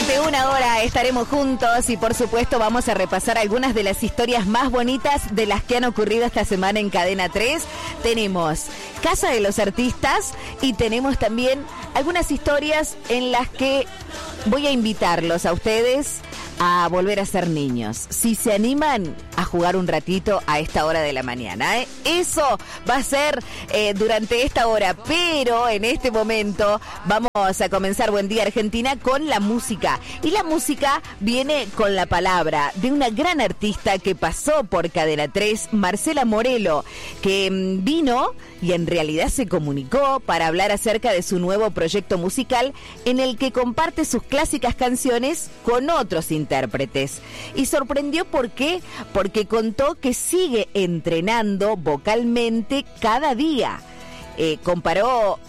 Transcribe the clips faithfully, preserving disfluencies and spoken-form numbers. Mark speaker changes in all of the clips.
Speaker 1: Durante una hora estaremos juntos y por supuesto vamos a repasar algunas de las historias más bonitas de las que han ocurrido esta semana en Cadena tres. Tenemos Casa de los Artistas y tenemos también algunas historias en las que voy a invitarlos a ustedes a volver a ser niños. Si se animan a jugar un ratito a esta hora de la mañana, ¿eh? Eso va a ser eh, durante esta hora, pero en este momento vamos a comenzar Buen Día Argentina con la música. Y la música viene con la palabra de una gran artista que pasó por Cadena tres, Marcela Morelo, que mmm, vino y en realidad se comunicó para hablar acerca de su nuevo proyecto musical en el que comparte sus clásicas canciones con otros intérpretes. Y sorprendió ¿por qué? Porque contó que sigue entrenando vocalmente cada día. Eh, comparó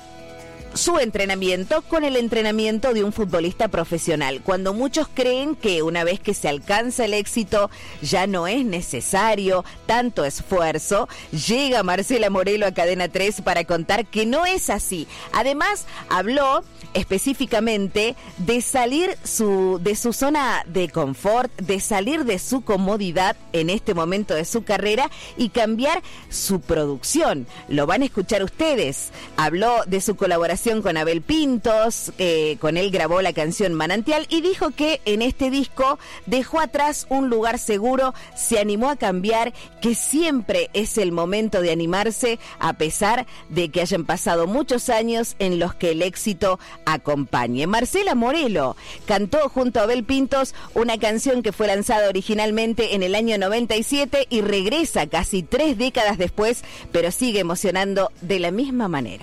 Speaker 1: su entrenamiento con el entrenamiento de un futbolista profesional, cuando muchos creen que una vez que se alcanza el éxito ya no es necesario tanto esfuerzo. Llega Marcela Morelo a Cadena tres para contar que no es así. Además, habló específicamente de salir su, de su zona de confort, de salir de su comodidad en este momento de su carrera y cambiar su producción. Lo van a escuchar ustedes. Habló de su colaboración con Abel Pintos, eh, con él grabó la canción Manantial y dijo que en este disco dejó atrás un lugar seguro, se animó a cambiar, que siempre es el momento de animarse a pesar de que hayan pasado muchos años en los que el éxito acompañe. Marcela Morelo cantó junto a Abel Pintos una canción que fue lanzada originalmente en el año noventa y siete y regresa casi tres décadas después, pero sigue emocionando de la misma manera.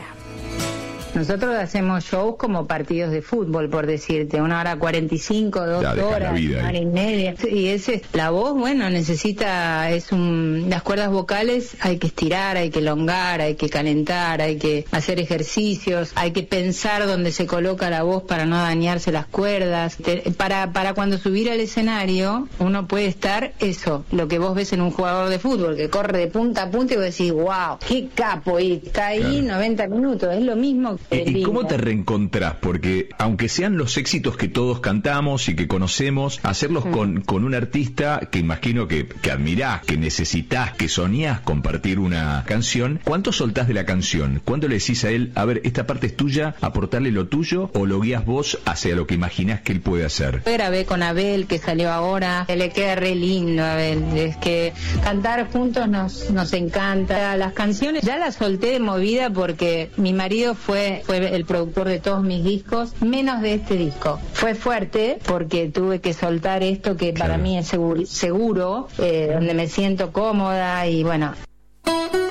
Speaker 2: Nosotros hacemos shows como partidos de fútbol, por decirte, una hora cuarenta y cinco, dos
Speaker 3: ya,
Speaker 2: horas, una hora y media. Y ese, la voz, bueno, necesita, es un, las cuerdas vocales hay que estirar, hay que elongar, hay que calentar, hay que hacer ejercicios, hay que pensar dónde se coloca la voz para no dañarse las cuerdas. Te, para, para cuando subir al escenario, uno puede estar, eso, lo que vos ves en un jugador de fútbol, que corre de punta a punta y vos decís, wow, qué capo, y está ahí claro. noventa minutos, es lo mismo.
Speaker 3: ¿Y cómo te reencontrás? Porque aunque sean los éxitos que todos cantamos y que conocemos, hacerlos mm. con, con un artista que imagino que, que admirás, que necesitás, que soñás compartir una canción, ¿cuánto soltás de la canción? ¿Cuánto le decís a él, a ver, esta parte es tuya, aportarle lo tuyo, o lo guías vos hacia lo que imaginás que él puede hacer?
Speaker 2: Yo grabé con Abel, que salió ahora, le queda re lindo a Abel, es que cantar juntos nos, nos encanta. Las canciones ya las solté de movida porque mi marido fue fue el productor de todos mis discos, menos de este disco. Fue fuerte porque tuve que soltar esto que claro. para mí es seguro, seguro eh, donde me siento cómoda y bueno,